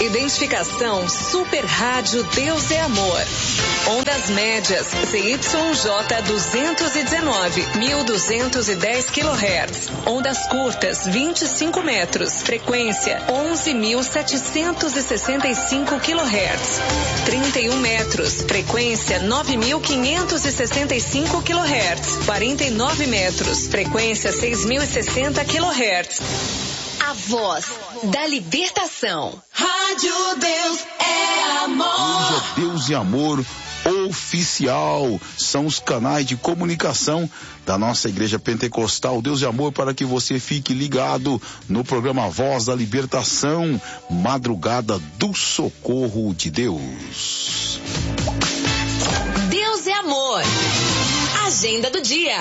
Identificação Super Rádio Deus é Amor. Ondas médias ZYJ 219, 1210 kHz. Ondas curtas 25 metros. Frequência 11.765 kHz. 31 metros. Frequência 9.565 kHz. 49 metros. Frequência 6.060 kHz. A voz da libertação. Rádio Deus é Amor. Hoje é Deus e Amor oficial. São os canais de comunicação da nossa Igreja Pentecostal Deus e Amor, para que você fique ligado no programa Voz da Libertação, Madrugada do Socorro de Deus. Deus é Amor. Agenda do dia.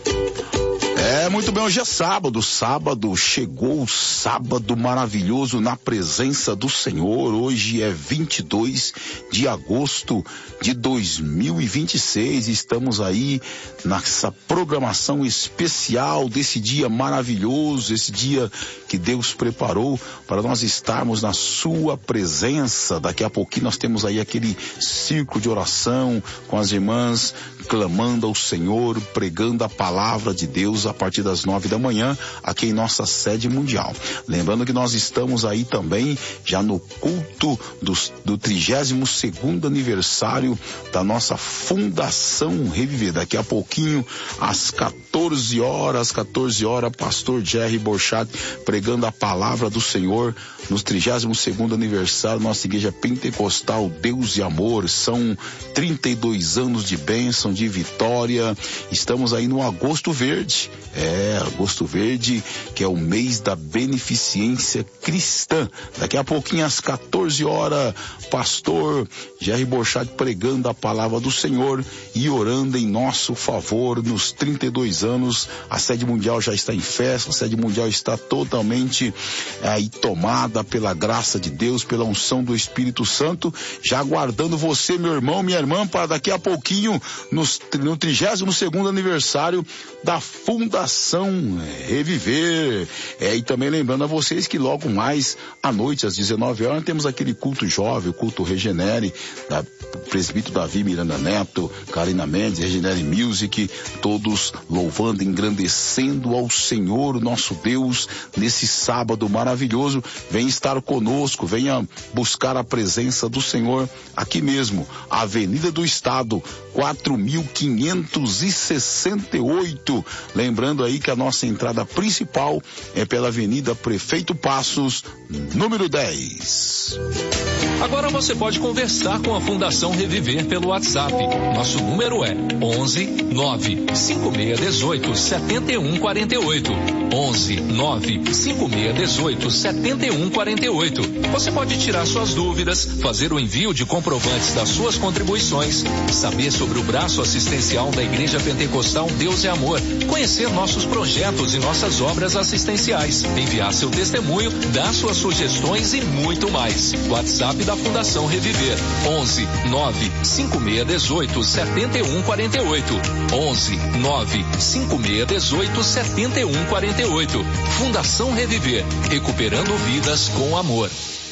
Muito bem, hoje é sábado, chegou o sábado maravilhoso na presença do Senhor. Hoje é 22 de agosto de 2026, estamos aí nessa programação especial desse dia maravilhoso, esse dia que Deus preparou para nós estarmos na sua presença. Daqui a pouquinho nós temos aí aquele círculo de oração com as irmãs clamando ao Senhor, pregando a palavra de Deus a partir das 9 da manhã, aqui em nossa sede mundial. Lembrando que nós estamos aí também já no culto do 32º aniversário da nossa Fundação Reviver. Daqui a pouquinho, às 14 horas, pastor Jerry Borchat pregando a palavra do Senhor nos 32º aniversário da nossa Igreja Pentecostal Deus e Amor. São 32 anos de bênção, de vitória. Estamos aí no Agosto Verde. Agosto Verde, que é o mês da beneficência cristã. Daqui a pouquinho, às 14 horas, pastor Jerry Borchat pregando a palavra do Senhor e orando em nosso favor nos 32 anos. A sede mundial já está em festa, a sede mundial está totalmente aí tomada pela graça de Deus, pela unção do Espírito Santo, já aguardando você, meu irmão, minha irmã, para daqui a pouquinho no 32º aniversário da Fundação Reviver. E também lembrando a vocês que logo mais à noite, às 19 horas, temos aquele culto jovem, o culto Regenere, da presbítero Davi Miranda Neto, Karina Mendes, Regenere Music, todos louvando, engrandecendo ao Senhor, nosso Deus, nesse sábado maravilhoso. Venha estar conosco, venha buscar a presença do Senhor aqui mesmo, Avenida do Estado, 4.568. Lembrando aí que a nossa entrada principal é pela Avenida Prefeito Passos, número 10. Agora você pode conversar com a Fundação Reviver pelo WhatsApp. Nosso número é 11 95618 7148. 11 95618 7148. Você pode tirar suas dúvidas, fazer o envio de comprovantes das suas contribuições, saber sobre o braço assistencial da Igreja Pentecostal Deus é Amor, conhecer nossos projetos e nossas obras assistenciais, enviar seu testemunho, dar suas sugestões e muito mais. WhatsApp da Fundação Reviver, 11 95618 7148. 11 95618 7148. Fundação Reviver, recuperando vidas com amor.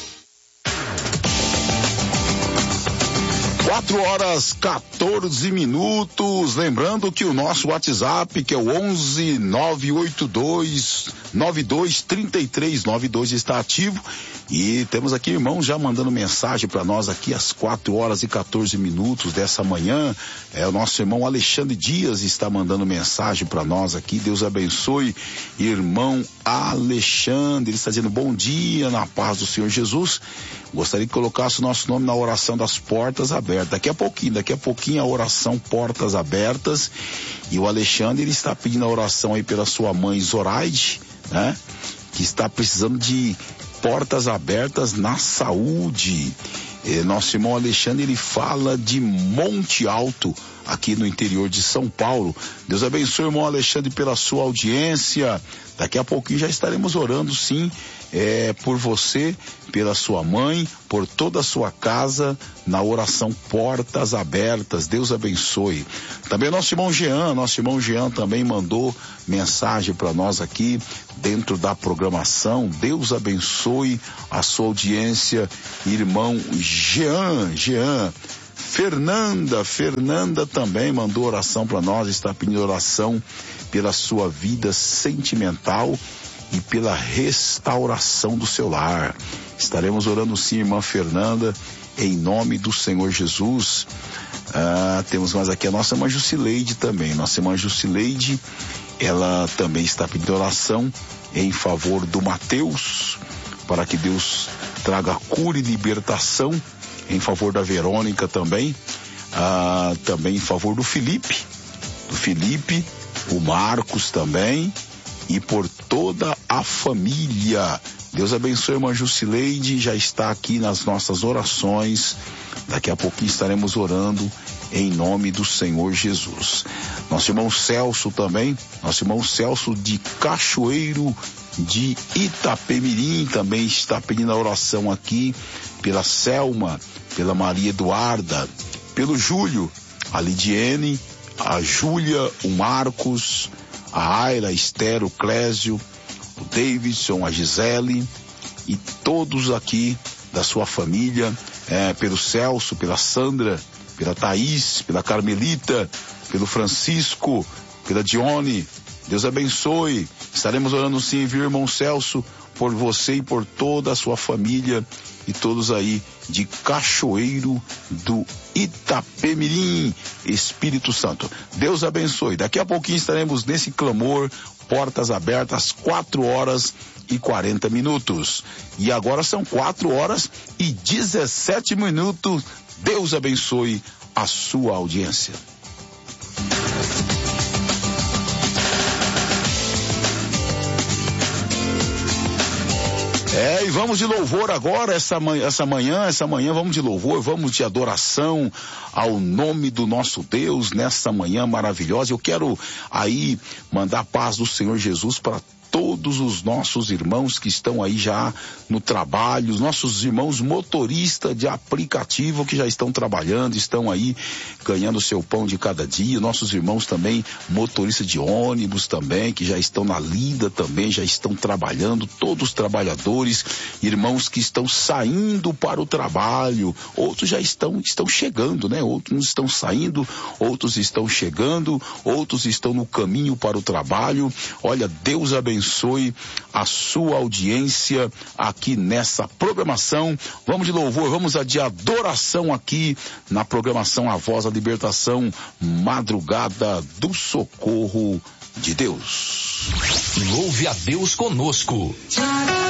4:14. Lembrando que o nosso WhatsApp, que é o 11 982 92 33 92, está ativo. E temos aqui irmãos já mandando mensagem para nós aqui às 4:14 dessa manhã. O nosso irmão Alexandre Dias está mandando mensagem para nós aqui. Deus abençoe, irmão Alexandre. Ele está dizendo bom dia, na paz do Senhor Jesus. Gostaria que colocasse o nosso nome na oração das portas abertas. Daqui a pouquinho a oração Portas Abertas. E o Alexandre, ele está pedindo a oração aí pela sua mãe Zoraide, né? Que está precisando de portas abertas na saúde. Nosso irmão Alexandre, ele fala de Monte Alto, aqui no interior de São Paulo. Deus abençoe o irmão Alexandre pela sua audiência. Daqui a pouquinho já estaremos orando, sim, por você, pela sua mãe, por toda a sua casa, na oração Portas Abertas. Deus abençoe. Também nosso irmão Jean também mandou mensagem para nós aqui dentro da programação. Deus abençoe a sua audiência, irmão Jean. Fernanda também mandou oração para nós, está pedindo oração pela sua vida sentimental e pela restauração do seu lar. Estaremos orando sim, irmã Fernanda, em nome do Senhor Jesus. Temos mais aqui a nossa irmã Jusileide também. Nossa irmã Jusileide, ela também está pedindo oração em favor do Mateus, para que Deus traga cura e libertação. Em favor da Verônica também, também em favor do Felipe, o Marcos também, e por toda a família. Deus abençoe a irmã Jusileide, já está aqui nas nossas orações. Daqui a pouquinho estaremos orando em nome do Senhor Jesus. Nosso irmão Celso também, de Cachoeiro de Itapemirim, também está pedindo a oração aqui pela Selma, pela Maria Eduarda, pelo Júlio, a Lidiene, a Júlia, o Marcos, a Aira, a Esther, o Clésio, o Davidson, a Gisele e todos aqui da sua família, pelo Celso, pela Sandra, pela Thaís, pela Carmelita, pelo Francisco, pela Dione. Deus abençoe. Estaremos orando sim, viu, irmão Celso, por você e por toda a sua família e todos aí de Cachoeiro do Itapemirim, Espírito Santo. Deus abençoe. Daqui a pouquinho estaremos nesse clamor, Portas Abertas, 4h40. E agora são 4h17. Deus abençoe a sua audiência. E vamos de louvor agora, essa manhã vamos de louvor, vamos de adoração ao nome do nosso Deus nessa manhã maravilhosa. Eu quero aí mandar a paz do Senhor Jesus para todos os nossos irmãos que estão aí já no trabalho, os nossos irmãos motoristas de aplicativo que já estão trabalhando, estão aí ganhando o seu pão de cada dia, nossos irmãos também motoristas de ônibus também, que já estão na lida também, já estão trabalhando, todos os trabalhadores, irmãos que estão saindo para o trabalho, outros já estão chegando, né? Outros estão saindo, outros estão chegando, outros estão no caminho para o trabalho. Olha, Deus abençoe a sua audiência aqui nessa programação. Vamos de louvor, vamos de adoração aqui na programação A Voz da Libertação, Madrugada do Socorro de Deus. Louve a Deus conosco.